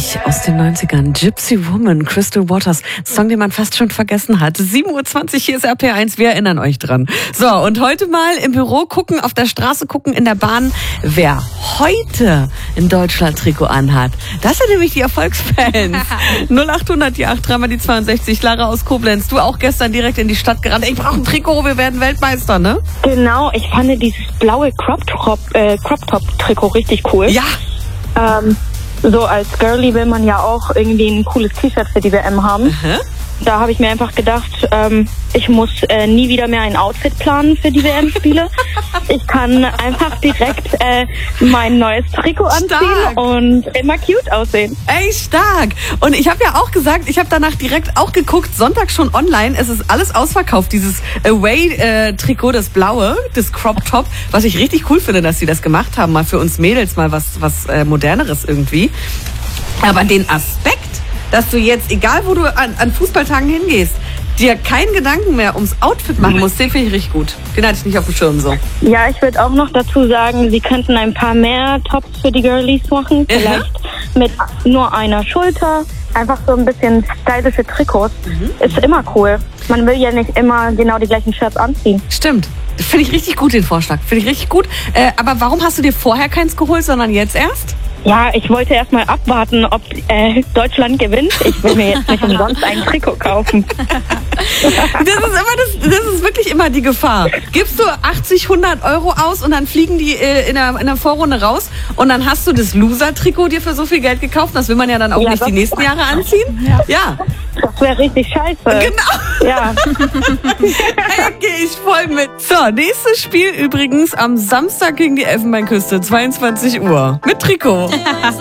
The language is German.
Herrlich, aus den 90ern. Gypsy Woman, Crystal Waters. Song, den man fast schon vergessen hat. 7:20 Uhr, hier ist RP1. Wir erinnern euch dran. So, und heute mal im Büro gucken, auf der Straße gucken, in der Bahn, wer heute ein Deutschland-Trikot anhat. Das sind nämlich die Erfolgsfans. 0800, die 8, dreimal die 62. Lara aus Koblenz, du auch gestern direkt in die Stadt gerannt. Ich brauche ein Trikot, wir werden Weltmeister, ne? Genau, ich fand dieses blaue Crop-Top-Trikot richtig cool. Ja. So als Girlie will man ja auch irgendwie ein cooles T-Shirt für die WM haben. Da habe ich mir einfach gedacht, ich muss nie wieder mehr ein Outfit planen für die WM-Spiele. Ich kann einfach direkt mein neues Trikot anziehen und immer cute aussehen. Ey, stark. Und ich habe ja auch gesagt, ich habe danach direkt auch geguckt, Sonntag schon online, es ist alles ausverkauft, dieses Away-Trikot, das blaue, das Crop-Top, was ich richtig cool finde, dass sie das gemacht haben, mal für uns Mädels, mal was Moderneres irgendwie. Aber den Aspekt, dass du jetzt, egal wo du an Fußballtagen hingehst, dir keinen Gedanken mehr ums Outfit machen musst, den finde ich richtig gut. Den hatte ich nicht auf dem Schirm so. Ja, ich würde auch noch dazu sagen, sie könnten ein paar mehr Tops für die Girlies machen. Vielleicht mit nur einer Schulter. Einfach so ein bisschen stylische Trikots. Ist immer cool. Man will ja nicht immer genau die gleichen Shirts anziehen. Stimmt. Finde ich richtig gut, den Vorschlag. Finde ich richtig gut. Aber warum hast du dir vorher keins geholt, sondern jetzt erst? Ja, ich wollte erst mal abwarten, ob Deutschland gewinnt. Ich will mir jetzt nicht umsonst ein Trikot kaufen. Das ist wirklich immer die Gefahr. Gibst du 80, 100 Euro aus und dann fliegen die in der Vorrunde raus und dann hast du das Loser-Trikot dir für so viel Geld gekauft. Das will man ja dann auch nicht die nächsten Jahre anziehen. Ja. Das wäre richtig scheiße. Genau. Ja. Hey, gehe ich voll mit. So, nächstes Spiel übrigens am Samstag gegen die Elfenbeinküste, 22 Uhr. Mit Trikot.